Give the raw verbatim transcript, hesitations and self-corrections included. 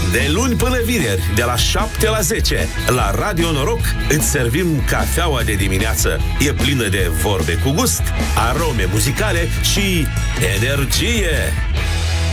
De luni până vineri, de la șapte la zece, la Radio Noroc, îți servim cafeaua de dimineață. E plină de vorbe cu gust, arome muzicale și energie.